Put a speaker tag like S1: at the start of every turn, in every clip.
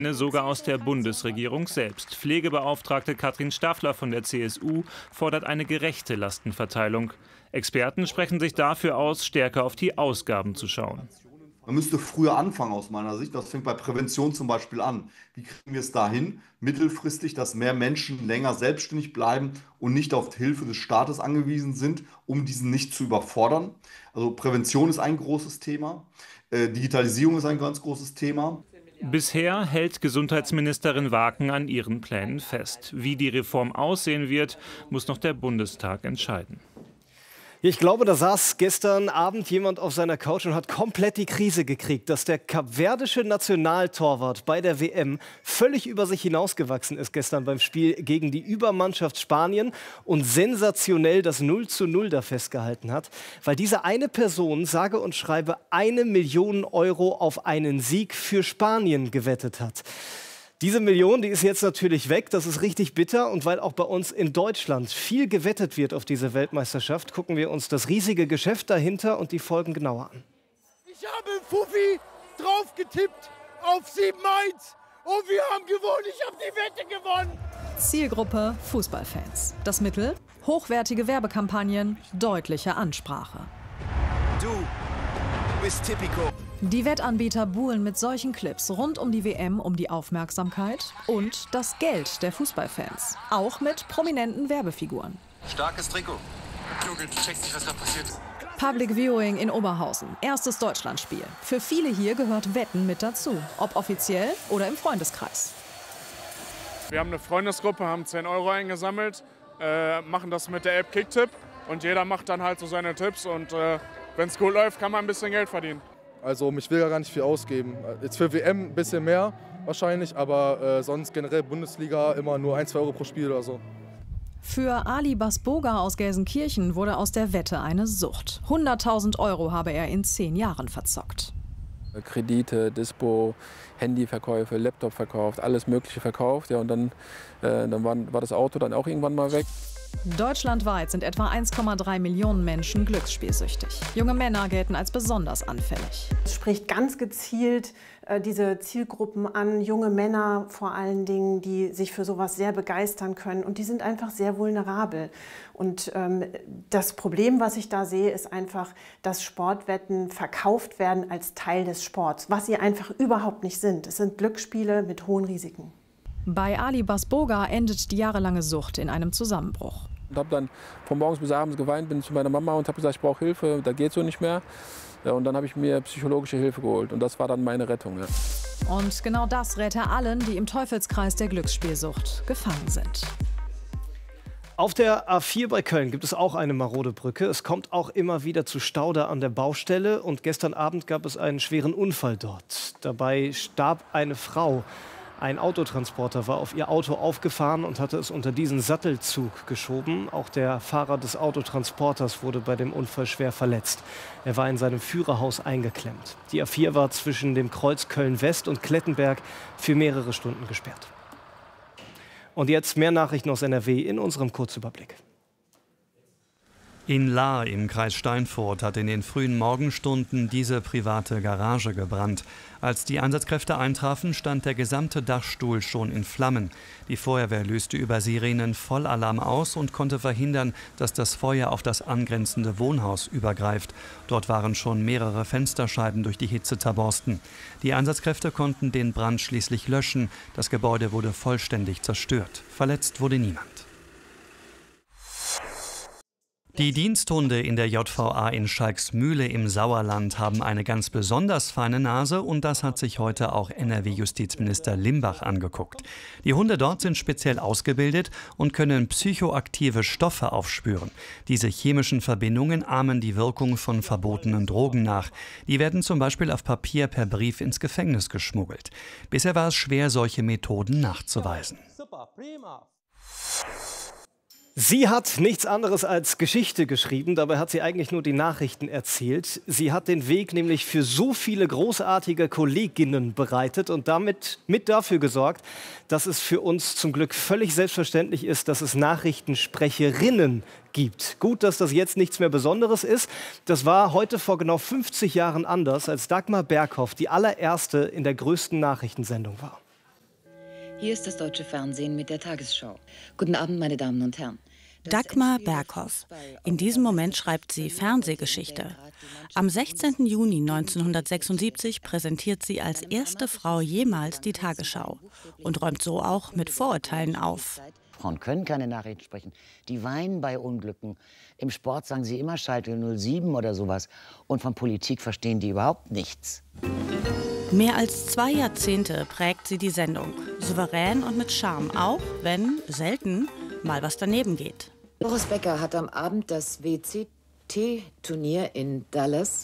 S1: Sogar aus der Bundesregierung selbst. Pflegebeauftragte Katrin Staffeler von der CSU fordert eine gerechte Lastenverteilung. Experten sprechen sich dafür aus, stärker auf die Ausgaben zu schauen.
S2: Man müsste früher anfangen aus meiner Sicht. Das fängt bei Prävention zum Beispiel an. Wie kriegen wir es dahin, mittelfristig, dass mehr Menschen länger selbstständig bleiben und nicht auf Hilfe des Staates angewiesen sind, um diesen nicht zu überfordern? Also Prävention ist ein großes Thema. Digitalisierung ist ein ganz großes Thema.
S1: Bisher hält Gesundheitsministerin Waken an ihren Plänen fest. Wie die Reform aussehen wird, muss noch der Bundestag entscheiden.
S3: Ich glaube, da saß gestern Abend jemand auf seiner Couch und hat komplett die Krise gekriegt, dass der kapverdische Nationaltorwart bei der WM völlig über sich hinausgewachsen ist gestern beim Spiel gegen die Übermannschaft Spanien und sensationell das 0:0 da festgehalten hat, weil diese eine Person, sage und schreibe, 1 Million Euro auf einen Sieg für Spanien gewettet hat. Diese Million, die ist jetzt natürlich weg, das ist richtig bitter. Und weil auch bei uns in Deutschland viel gewettet wird auf diese Weltmeisterschaft, gucken wir uns das riesige Geschäft dahinter und die Folgen genauer an.
S4: Ich habe Fuffi drauf getippt auf 7:1 und wir haben gewonnen, ich habe die Wette gewonnen.
S5: Zielgruppe Fußballfans. Das Mittel? Hochwertige Werbekampagnen, deutliche Ansprache.
S4: Du bist Tipico.
S5: Die Wettanbieter buhlen mit solchen Clips rund um die WM um die Aufmerksamkeit und das Geld der Fußballfans. Auch mit prominenten Werbefiguren.
S6: Starkes Trikot. Junge, du checkst nicht, was da passiert.
S5: Public Viewing in Oberhausen. Erstes Deutschlandspiel. Für viele hier gehört Wetten mit dazu. Ob offiziell oder im Freundeskreis.
S7: Wir haben eine Freundesgruppe, haben 10 Euro eingesammelt, machen das mit der App Kicktipp. Und jeder macht dann halt so seine Tipps. Und wenn es gut läuft, kann man ein bisschen Geld verdienen.
S8: Also ich will ja gar nicht viel ausgeben. Jetzt für WM ein bisschen mehr wahrscheinlich, aber sonst generell Bundesliga immer nur 1, 2 Euro pro Spiel oder so.
S5: Für Ali Basboga aus Gelsenkirchen wurde aus der Wette eine Sucht. 100.000 Euro habe er in 10 Jahren verzockt.
S9: Kredite, Dispo, Handyverkäufe, Laptop verkauft, alles Mögliche verkauft. Ja, und dann war das Auto dann auch irgendwann mal weg.
S5: Deutschlandweit sind etwa 1,3 Millionen Menschen glücksspielsüchtig. Junge Männer gelten als besonders anfällig.
S10: Es spricht ganz gezielt diese Zielgruppen an, junge Männer vor allen Dingen, die sich für sowas sehr begeistern können. Und die sind einfach sehr vulnerabel. Und das Problem, was ich da sehe, ist einfach, dass Sportwetten verkauft werden als Teil des Sports, was sie einfach überhaupt nicht sind. Es sind Glücksspiele mit hohen Risiken.
S5: Bei Ali Basboga endet die jahrelange Sucht in einem Zusammenbruch.
S9: Ich habe dann von morgens bis abends geweint, bin zu meiner Mama und habe gesagt, ich brauche Hilfe, da geht so nicht mehr. Ja, und dann habe ich mir psychologische Hilfe geholt und das war dann meine Rettung. Ja.
S5: Und genau das rät er allen, die im Teufelskreis der Glücksspielsucht gefangen sind.
S3: Auf der A4 bei Köln gibt es auch eine marode Brücke. Es kommt auch immer wieder zu Stau da an der Baustelle. Und gestern Abend gab es einen schweren Unfall dort. Dabei starb eine Frau. Ein Autotransporter war auf ihr Auto aufgefahren und hatte es unter diesen Sattelzug geschoben. Auch der Fahrer des Autotransporters wurde bei dem Unfall schwer verletzt. Er war in seinem Führerhaus eingeklemmt. Die A4 war zwischen dem Kreuz Köln-West und Klettenberg für mehrere Stunden gesperrt. Und jetzt mehr Nachrichten aus NRW in unserem Kurzüberblick.
S11: In Lahr im Kreis Steinfurt hat in den frühen Morgenstunden diese private Garage gebrannt. Als die Einsatzkräfte eintrafen, stand der gesamte Dachstuhl schon in Flammen. Die Feuerwehr löste über Sirenen Vollalarm aus und konnte verhindern, dass das Feuer auf das angrenzende Wohnhaus übergreift. Dort waren schon mehrere Fensterscheiben durch die Hitze zerborsten. Die Einsatzkräfte konnten den Brand schließlich löschen. Das Gebäude wurde vollständig zerstört. Verletzt wurde niemand. Die Diensthunde in der JVA in Schalksmühle im Sauerland haben eine ganz besonders feine Nase und das hat sich heute auch NRW-Justizminister Limbach angeguckt. Die Hunde dort sind speziell ausgebildet und können psychoaktive Stoffe aufspüren. Diese chemischen Verbindungen ahmen die Wirkung von verbotenen Drogen nach. Die werden zum Beispiel auf Papier per Brief ins Gefängnis geschmuggelt. Bisher war es schwer, solche Methoden nachzuweisen.
S3: Super, prima. Sie hat nichts anderes als Geschichte geschrieben, dabei hat sie eigentlich nur die Nachrichten erzählt. Sie hat den Weg nämlich für so viele großartige Kolleginnen bereitet und damit mit dafür gesorgt, dass es für uns zum Glück völlig selbstverständlich ist, dass es Nachrichtensprecherinnen gibt. Gut, dass das jetzt nichts mehr Besonderes ist. Das war heute vor genau 50 Jahren anders, als Dagmar Berghoff die allererste in der größten Nachrichtensendung war.
S12: Hier ist das deutsche Fernsehen mit der Tagesschau. Guten Abend, meine Damen und Herren.
S13: Dagmar Berghoff. In diesem Moment schreibt sie Fernsehgeschichte. Am 16. Juni 1976 präsentiert sie als erste Frau jemals die Tagesschau und räumt so auch mit Vorurteilen auf.
S14: Frauen können keine Nachrichten sprechen. Die weinen bei Unglücken. Im Sport sagen sie immer Schalke 07 oder sowas. Und von Politik verstehen die überhaupt nichts.
S13: Mehr als 2 Jahrzehnte prägt sie die Sendung. Souverän und mit Charme, auch wenn, selten, mal was daneben geht.
S12: Boris Becker hat am Abend das WCT-Turnier in Dallas,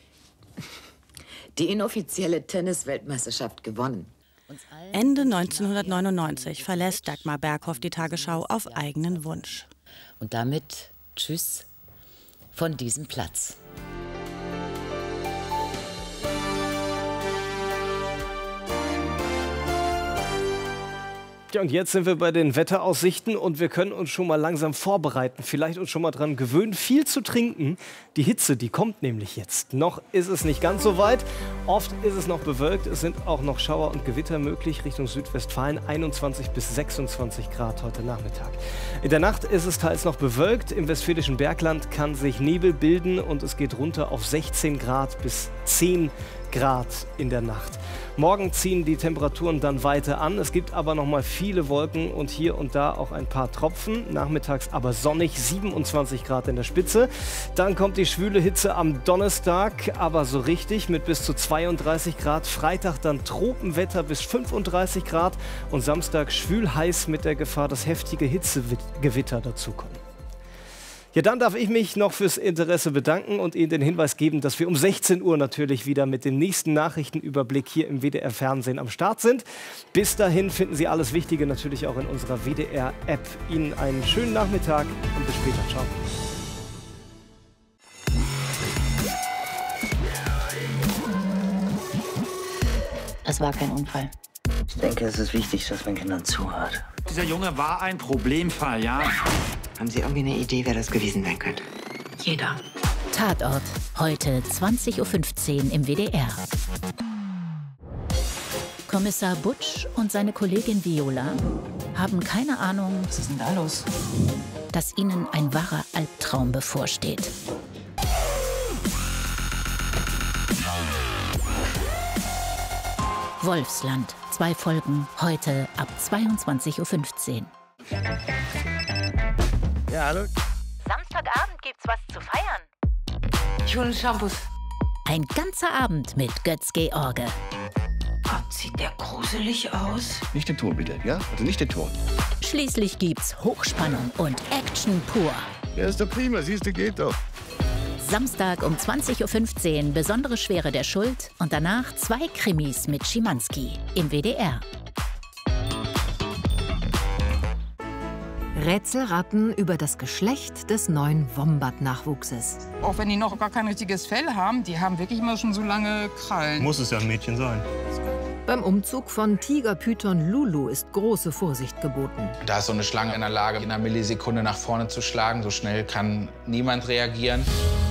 S12: die inoffizielle Tennis-Weltmeisterschaft, gewonnen.
S13: Ende 1999 verlässt Dagmar Berghoff die Tagesschau auf eigenen Wunsch.
S12: Und damit tschüss von diesem Platz.
S3: Ja, und jetzt sind wir bei den Wetteraussichten und wir können uns schon mal langsam vorbereiten, vielleicht uns schon mal dran gewöhnen, viel zu trinken. Die Hitze, die kommt nämlich jetzt. Noch ist es nicht ganz so weit. Oft ist es noch bewölkt. Es sind auch noch Schauer und Gewitter möglich Richtung Südwestfalen. 21 bis 26 Grad heute Nachmittag. In der Nacht ist es teils noch bewölkt. Im westfälischen Bergland kann sich Nebel bilden und es geht runter auf 16 Grad bis 10 Grad in der Nacht. Morgen ziehen die Temperaturen dann weiter an. Es gibt aber noch mal viele Wolken und hier und da auch ein paar Tropfen. Nachmittags aber sonnig, 27 Grad in der Spitze. Dann kommt die schwüle Hitze am Donnerstag, aber so richtig mit bis zu 32 Grad. Freitag dann Tropenwetter bis 35 Grad und Samstag schwül heiß mit der Gefahr, dass heftige Hitzegewitter dazukommen. Ja, dann darf ich mich noch fürs Interesse bedanken und Ihnen den Hinweis geben, dass wir um 16 Uhr natürlich wieder mit dem nächsten Nachrichtenüberblick hier im WDR-Fernsehen am Start sind. Bis dahin finden Sie alles Wichtige natürlich auch in unserer WDR-App. Ihnen einen schönen Nachmittag und bis später. Ciao.
S15: Es war kein Unfall.
S16: Ich denke, es ist wichtig, dass man Kindern zuhört.
S17: Dieser Junge war ein Problemfall, ja?
S16: Haben Sie irgendwie eine Idee, wer das gewesen sein könnte?
S15: Jeder. Tatort. Heute 20:15 Uhr im WDR. Kommissar Butsch und seine Kollegin Viola haben keine Ahnung,
S16: was ist denn da los?
S15: Dass ihnen ein wahrer Albtraum bevorsteht. Wolfsland. 2 Folgen, heute ab 22:15 Uhr.
S4: Ja, hallo?
S15: Samstagabend gibt's was zu feiern.
S16: Ich hole Shampoos.
S15: Ein ganzer Abend mit Götz George.
S16: Gott, sieht der gruselig aus.
S18: Nicht den Ton, bitte, ja? Also nicht den Ton.
S15: Schließlich gibt's Hochspannung und Action pur.
S18: Ja, ist doch prima, siehst du, geht doch.
S15: Samstag um 20:15 Uhr besondere Schwere der Schuld und danach 2 Krimis mit Schimanski im WDR.
S19: Rätselraten über das Geschlecht des neuen Wombat-Nachwuchses.
S20: Auch wenn die noch gar kein richtiges Fell haben, die haben wirklich immer schon so lange Krallen.
S21: Muss es ja ein Mädchen sein.
S19: Beim Umzug von Tigerpython Lulu ist große Vorsicht geboten.
S22: Da ist so eine Schlange in der Lage, in einer Millisekunde nach vorne zu schlagen. So schnell kann niemand reagieren.